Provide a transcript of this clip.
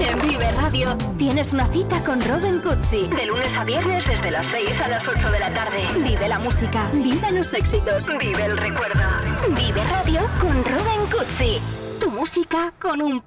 En Vive Radio tienes una cita con Robin Cutsi. De lunes a viernes desde las 6 a las 8 de la tarde. Vive la música, vive los éxitos, vive el recuerdo. Vive Radio con Robin Cutsi. Tu música con un